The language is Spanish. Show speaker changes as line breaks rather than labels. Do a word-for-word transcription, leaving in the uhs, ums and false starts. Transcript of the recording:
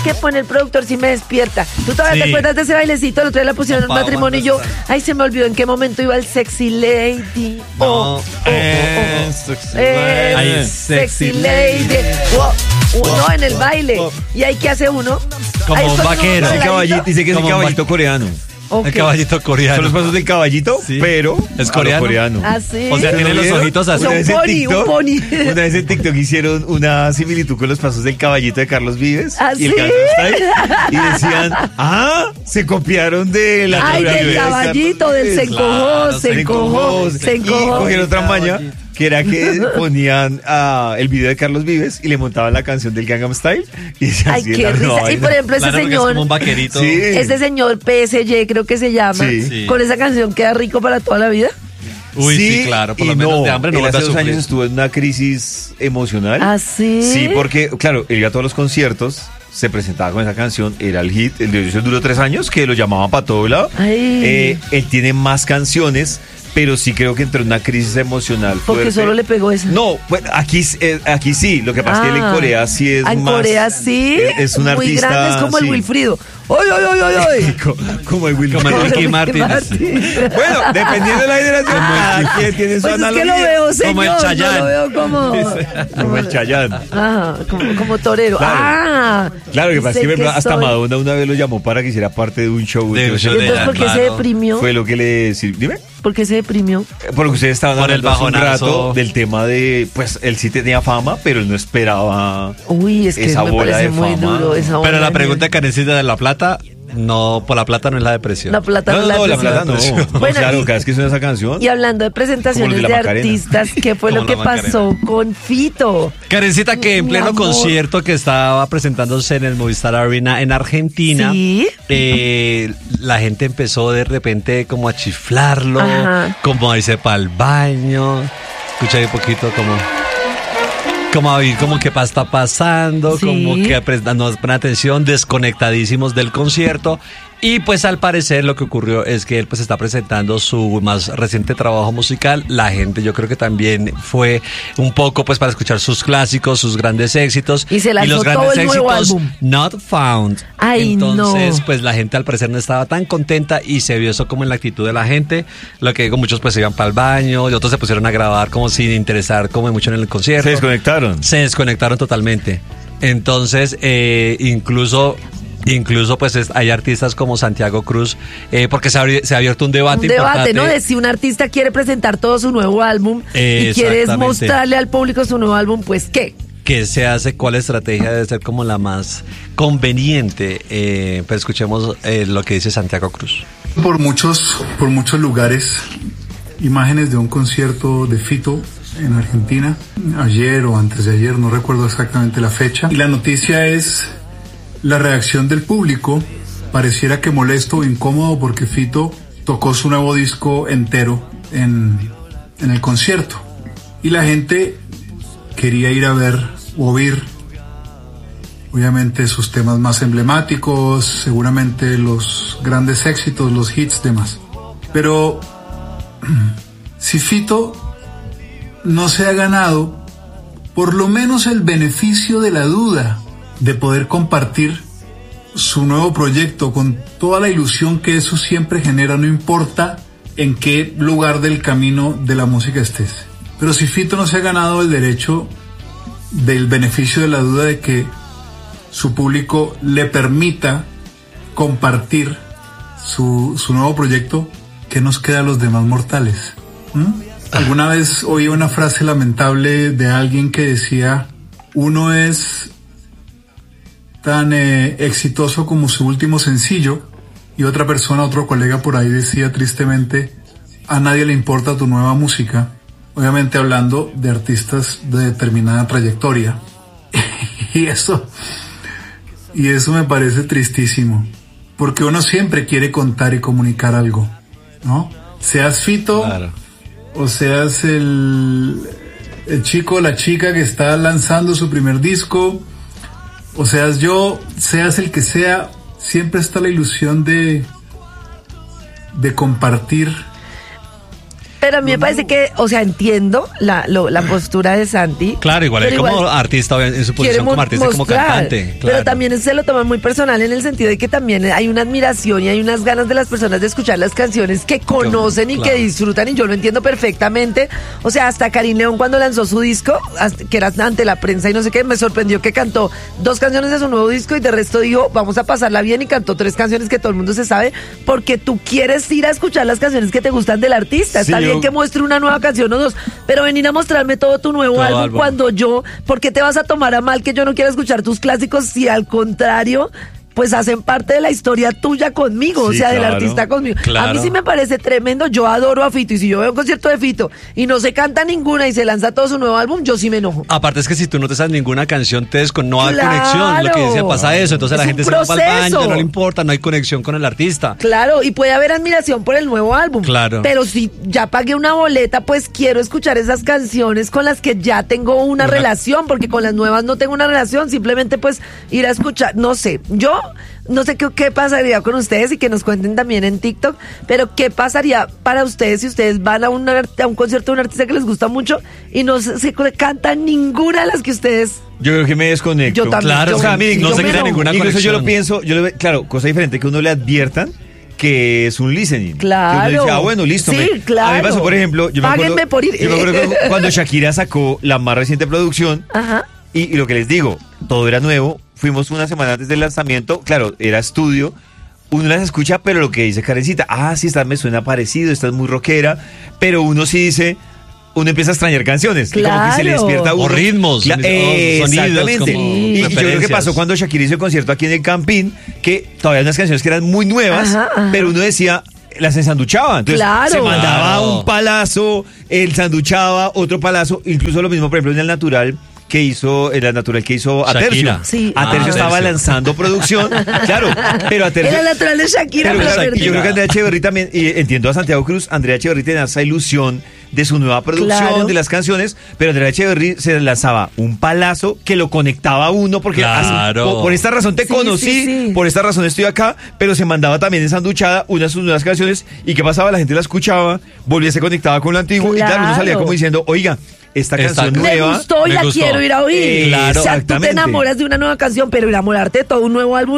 que pone el productor si me despierta. ¿Tú todavía
Sí.
te acuerdas de ese bailecito? El otro día la pusieron en un
Opa,
matrimonio y yo, ay, se me olvidó en qué momento iba el sexy lady.
No,
Oh, oh, oh,
eh,
oh.
sexy
Eh,
lady.
sexy lady. Oh, oh, no, en el baile. ¿Y ahí qué hace uno?
Como
Ahí
un
con
vaquero.
unos
El caballito,
bailaditos.
dice que es el
Como un
caballito coreano.
Ok.
El caballito coreano.
Son los pasos del caballito,
Sí.
pero
¿Es
a lo
coreano?
coreano.
¿Ah, sí?
O sea, tiene los
¿Vieron?
ojitos así.
O sea,
Una vez
un
en
pony, un
TikTok,
pony.
una vez en TikTok hicieron una similitud con los pasos del caballito de Carlos Vives
¿Ah,
y el
sí?
Gangnam Style, y decían, ah, se copiaron de la
Ay,
coreografía
del
de Carlos
caballito, del
Vives.
se encojó,
Claro,
se encojó, se
Y
encojó.
cogieron otra maña, que era que ponían ah, el video de Carlos Vives y le montaban la canción del Gangnam Style y se
Ay,
hacía
qué
la
risa.
nueva
Y por
vaina.
ejemplo, ese
Claro, porque es
señor,
como un vaquerito.
Sí.
ese señor P S G creo que se llama,
Sí.
Sí.
con esa canción queda rico para toda la vida.
Uy, sí, claro, por
y
lo menos
no,
de hambre no
él
vuelve a
hace dos
sufrir.
años estuvo en una crisis emocional.
¿Ah, sí?
Sí, porque, claro, él iba a todos los conciertos, se presentaba con esa canción, era el hit. El de ellos duró tres años, que lo llamaban para todo lado.
Ay.
Eh, él tiene más canciones, pero sí creo que entró en una crisis emocional
Porque
fuerte.
solo le pegó esa.
No, bueno, aquí, eh, aquí sí, lo que pasa es que él en
Ah.
Corea sí es
En
más...
Corea sí.
Es, es un
muy
artista...
grande, es como
sí.
el Wilfrido. ¡Ay, ay, ay, ay, ay!
Co- Como el Will
Como el
Como
Ricky
Ricky
Martin.
Bueno, dependiendo de la generación, cada quien tiene su
Pues es que
analogía.
lo veo, señor.
Como el Chayanne.
No lo veo como...
Como el Chayanne.
Ajá, como, como torero.
Claro.
Ah.
Claro, que pasa es
sé
que por ejemplo, hasta
soy.
Madonna una vez lo llamó para que hiciera parte de un show.
De un
Entonces,
show
¿Y
de
entonces por qué se
claro.
deprimió?
Fue lo que le... sí, dime.
¿Por qué se deprimió?
Por lo que ustedes estaban
Por el
hablando hace un
bajonazo.
rato del tema de, pues, él sí tenía fama, pero él no esperaba
Uy, es que
esa
me
bola
parece
de
muy
fama.
duro esa bola
Pero la
de
pregunta
nieve.
Karencita de la plata, no, por la plata no es la depresión.
La plata
No, no, no, la plata no.
depresión.
No,
Bueno,
claro,
y-
cada vez que suena esa canción.
Y hablando de
Como
presentaciones
el de
de,
la Macarena.
artistas, ¿qué fue lo
Como
que
la Macarena.
pasó con Fito?
Karencita, que en
Mi
pleno
amor.
concierto que estaba presentándose en el Movistar Arena en Argentina,
Sí.
eh, la gente empezó de repente como a chiflarlo,
Ajá.
como a irse para el baño. Escucha ahí un poquito como... Como a ver como qué pa- está pasando,
Sí.
como que pre- nos ponen atención, desconectadísimos del concierto. Y pues al parecer lo que ocurrió es que él pues está presentando su más reciente trabajo musical. La gente yo creo que también fue un poco pues para escuchar sus clásicos, sus grandes éxitos.
Y se lanzó
los
todo
grandes
el nuevo
éxitos
álbum.
Not Found.
Ay,
Entonces
no.
pues la gente al parecer no estaba tan contenta y se vio eso como en la actitud de la gente. Lo que digo, muchos pues se iban para el baño y otros se pusieron a grabar como sin interesar como mucho en el concierto.
Se desconectaron.
Se desconectaron totalmente. Entonces, eh, incluso, incluso pues es- hay artistas como Santiago Cruz, eh, porque se, abri- se ha abierto un debate
Un debate,
importante.
¿no? De si un artista quiere presentar todo su nuevo álbum y quiere
Exactamente.
mostrarle al público su nuevo álbum, pues ¿qué?
¿Qué se hace? ¿Cuál estrategia debe ser como la más conveniente? Eh, pero escuchemos eh, lo que dice Santiago Cruz.
Por muchos, por muchos lugares, imágenes de un concierto de Fito en Argentina, ayer o antes de ayer, no recuerdo exactamente la fecha. Y la noticia es la reacción del público. Pareciera que molesto o incómodo porque Fito tocó su nuevo disco entero en, en el concierto. Y la gente quería ir a ver o oír, obviamente, sus temas más emblemáticos, seguramente los grandes éxitos, los hits, demás. Pero si Fito no se ha ganado por lo menos el beneficio de la duda de poder compartir su nuevo proyecto con toda la ilusión que eso siempre genera, no importa en qué lugar del camino de la música estés. Pero si Fito no se ha ganado el derecho del beneficio de la duda de que su público le permita compartir su, su nuevo proyecto, ¿qué nos queda a los demás mortales? ¿Mm? Alguna vez oí una frase lamentable de alguien que decía: uno es tan eh, exitoso como su último sencillo, y otra persona, otro colega por ahí decía tristemente: a nadie le importa tu nueva música. Obviamente hablando de artistas de determinada trayectoria. y eso y eso me parece tristísimo, porque uno siempre quiere contar y comunicar algo, ¿no? Seas Fito,
Claro.
o seas el, el chico o la chica que está lanzando su primer disco, o seas yo, seas el que sea, siempre está la ilusión de, de compartir
Pero a mí me parece que, o sea, entiendo la, lo, la postura de Santi.
Claro, igual él como artista, en su posición como artista y como cantante. Claro.
Pero también se lo toman muy personal en el sentido de que también hay una admiración y hay unas ganas de las personas de escuchar las canciones que conocen y claro. que disfrutan, y yo lo entiendo perfectamente. O sea, hasta Karim León cuando lanzó su disco, que era ante la prensa y no sé qué, me sorprendió que cantó dos canciones de su nuevo disco y de resto dijo, vamos a pasarla bien, y cantó tres canciones que todo el mundo se sabe, porque tú quieres ir a escuchar las canciones que te gustan del artista. Está sí, bien yo... que muestre una nueva canción o dos, pero venir a mostrarme todo tu nuevo todo álbum, álbum cuando yo, ¿por qué te vas a tomar a mal que yo no quiera escuchar tus clásicos si al contrario pues hacen parte de la historia tuya conmigo, sí, o sea, claro, del artista conmigo? Claro. A mí sí me parece tremendo, yo adoro a Fito, y si yo veo un concierto de Fito y no se canta ninguna y se lanza todo su nuevo álbum, yo sí me enojo.
Aparte es que si tú no te sabes ninguna canción, te descon no hay claro. conexión, lo que dice pasa eso, entonces es la gente se va al baño, no le importa, no hay conexión con el artista.
Claro, y puede haber admiración por el nuevo álbum,
claro.
pero si ya pagué una boleta, pues quiero escuchar esas canciones con las que ya tengo una, una relación, porque con las nuevas no tengo una relación, simplemente pues ir a escuchar, no sé, yo... No sé qué, qué pasaría con ustedes y que nos cuenten también en TikTok, pero qué pasaría para ustedes si ustedes van a un, a un concierto de un artista que les gusta mucho y no se, se cantan ninguna de las que ustedes...
Yo creo que me desconecto.
Yo también.
Claro,
yo,
o sea, miren, no se crea ninguna
incluso
conexión.
Yo lo pienso, yo lo, claro, cosa diferente que uno le adviertan que es un listening.
Claro.
Que uno dice, ah, bueno, listo.
Sí,
me,
claro.
A mí me pasó, por ejemplo... Yo
Páguenme
me acuerdo,
por ir.
Yo me acuerdo cuando Shakira sacó la más reciente producción.
Ajá.
Y, y lo que les digo, todo era nuevo. Fuimos una semana antes del lanzamiento. Claro, era estudio. Uno las escucha, pero lo que dice Karencita, ah, sí, esta me suena parecido, esta es muy rockera. Pero uno sí dice, uno empieza a extrañar canciones.
Claro.
Y como que se le despierta uno.
O ritmos.
La, eh,
sonidos.
Exactamente.
Como
y yo creo que pasó cuando Shakira hizo el concierto aquí en el Campín, que todavía hay unas canciones que eran muy nuevas,
ajá, ajá.
pero uno decía... las ensanduchaba, entonces
claro.
se mandaba
claro.
un palazo, él sanduchaba, otro palazo, incluso lo mismo, por ejemplo, en el Natural que hizo, en el Natural que hizo Atercio.
Sí.
Atercio
ah,
estaba
Atercio.
lanzando producción, claro, pero Atercio...
Era Natural de Shakira,
pero,
pero
claro,
perdí.
yo creo que Andrea Echeverry también, y entiendo a Santiago Cruz, Andrea Echeverry tenía esa ilusión de su nueva producción,
claro.
de las canciones, pero Andrea Echeverry se lanzaba un palazo que lo conectaba a uno, porque
claro.
así, por, por esta razón te
sí,
conocí,
sí, sí.
por esta razón estoy acá, pero se mandaba también ensanduchada una de sus nuevas canciones, y ¿qué pasaba? La gente la escuchaba, volvía, se conectaba con lo antiguo, claro. y claro, uno salía como diciendo, oiga, esta
Esta
canción
me
nueva...
gustó y
me
la
gustó.
quiero ir a oír.
Eh, claro,
o sea, tú te enamoras de una nueva canción, pero enamorarte de todo un nuevo álbum